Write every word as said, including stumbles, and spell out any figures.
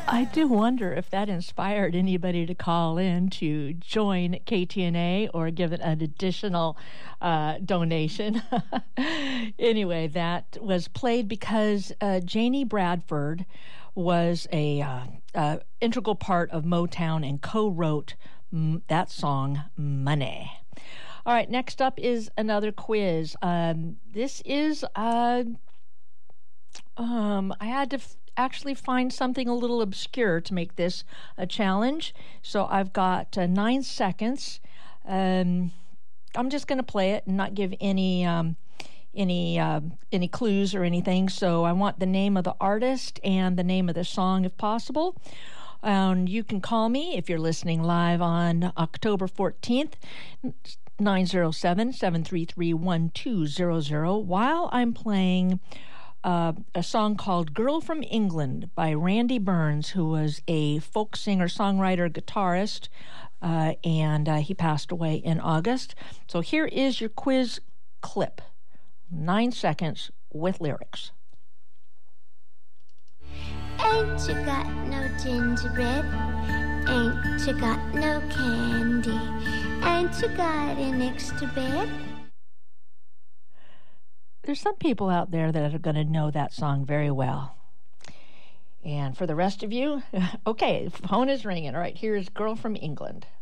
I do wonder if that inspired anybody to call in to join K T N A or give it an additional uh, donation. Anyway, that was played because uh, Janie Bradford was a uh, uh, integral part of Motown and co-wrote m- that song, Money. All right, next up is another quiz. Um, this is, uh, um, I had to f- actually find something a little obscure to make this a challenge. So I've got uh, nine seconds. Um, I'm just going to play it and not give any um, any uh, any clues or anything. So I want the name of the artist and the name of the song if possible. Um, you can call me if you're listening live on October fourteenth, nine oh seven, seven three three, one two zero zero, while I'm playing uh, a song called Girl from England by Randy Burns, who was a folk singer, songwriter, guitarist, uh, and uh, he passed away in August. So here is your quiz clip, nine seconds with lyrics. Ain't you got no gingerbread? Ain't you got no candy? Ain't you got an extra bed? There's some people out there that are going to know that song very well. And for the rest of you, okay, phone is ringing. All right, here's Girl from England.